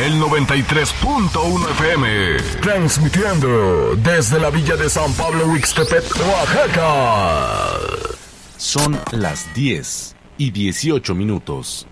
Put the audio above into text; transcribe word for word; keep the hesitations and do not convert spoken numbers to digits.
el noventa y tres punto uno F M, transmitiendo desde la villa de San Pablo Huixtepec, Oaxaca. Son las diez y dieciocho minutos.